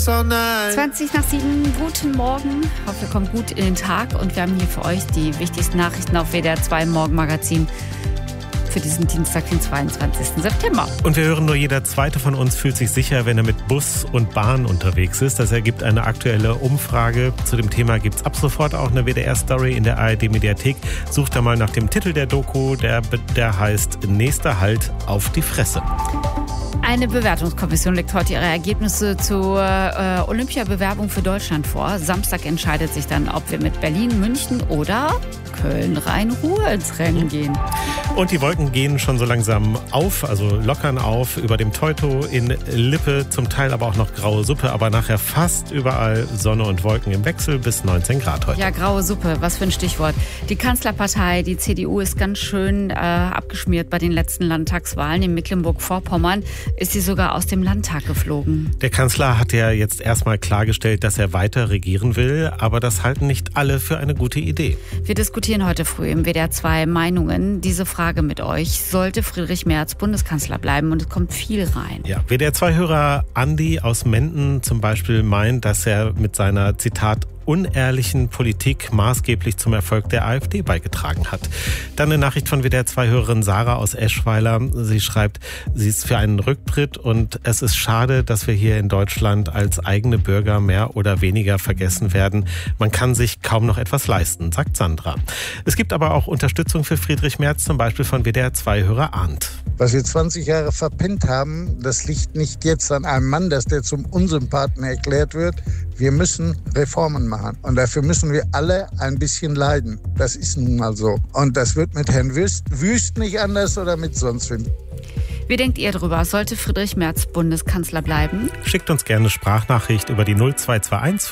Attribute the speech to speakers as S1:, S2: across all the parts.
S1: 6:20, guten Morgen. Ich hoffe, ihr kommt gut in den Tag und wir haben hier für euch die wichtigsten Nachrichten auf WDR 2 Morgenmagazin für diesen Dienstag, den 22. September.
S2: Und wir hören, nur jeder Zweite von uns fühlt sich sicher, wenn er mit Bus und Bahn unterwegs ist. Das ergibt eine aktuelle Umfrage. Zu dem Thema gibt es ab sofort auch eine WDR-Story in der ARD-Mediathek. Sucht da mal nach dem Titel der Doku, der heißt Nächster Halt auf die Fresse.
S1: Eine Bewertungskommission legt heute ihre Ergebnisse zur Olympiabewerbung für Deutschland vor. Samstag entscheidet sich dann, ob wir mit Berlin, München oder Köln-Rhein-Ruhr ins Rennen gehen.
S2: Und die Wolken gehen schon so langsam auf, also lockern auf über dem Teutow in Lippe, zum Teil aber auch noch graue Suppe, aber nachher fast überall Sonne und Wolken im Wechsel bis 19 Grad heute.
S1: Ja, graue Suppe, was für ein Stichwort. Die Kanzlerpartei, die CDU, ist ganz schön abgeschmiert bei den letzten Landtagswahlen. In Mecklenburg-Vorpommern ist sie sogar aus dem Landtag geflogen.
S2: Der Kanzler hat ja jetzt erstmal klargestellt, dass er weiter regieren will, aber das halten nicht alle für eine gute Idee.
S1: Wir diskutieren heute früh im WDR 2 Meinungen. Diese Frage mit euch: Sollte Friedrich Merz Bundeskanzler bleiben? Und es kommt viel rein.
S2: Ja, WDR 2-Hörer Andi aus Menden zum Beispiel meint, dass er mit seiner, Zitat, unehrlichen Politik maßgeblich zum Erfolg der AfD beigetragen hat. Dann eine Nachricht von WDR 2-Hörerin Sarah aus Eschweiler. Sie schreibt, sie ist für einen Rücktritt und es ist schade, dass wir hier in Deutschland als eigene Bürger mehr oder weniger vergessen werden. Man kann sich kaum noch etwas leisten, sagt Sandra. Es gibt aber auch Unterstützung für Friedrich Merz, zum Beispiel von WDR 2-Hörer Arndt.
S3: Was wir 20 Jahre verpennt haben, das liegt nicht jetzt an einem Mann, dass der zum Unsympathen erklärt wird. Wir müssen Reformen machen. Und dafür müssen wir alle ein bisschen leiden. Das ist nun mal so. Und das wird mit Herrn Wüst nicht anders oder mit sonst wem.
S1: Wie denkt ihr drüber? Sollte Friedrich Merz Bundeskanzler bleiben?
S2: Schickt uns gerne Sprachnachricht über die 0221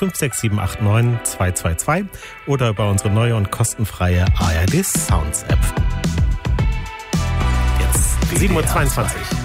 S2: 56789 222 oder über unsere neue und kostenfreie ARD Sounds App. Jetzt 7:22 Uhr.